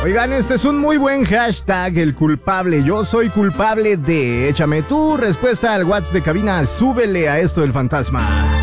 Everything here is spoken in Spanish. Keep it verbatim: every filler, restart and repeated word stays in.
Oigan, este es un muy buen hashtag, el culpable. Yo soy culpable de... Échame tu respuesta al WhatsApp de cabina. Súbele a esto del fantasma.